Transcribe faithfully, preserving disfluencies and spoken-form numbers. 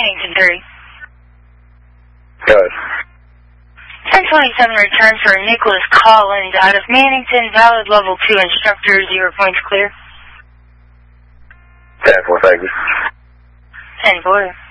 Mannington three. Good. ten twenty-seven return for Nicholas Collins out of Mannington, valid level two instructor, zero points clear. ten four, thank you. ten four.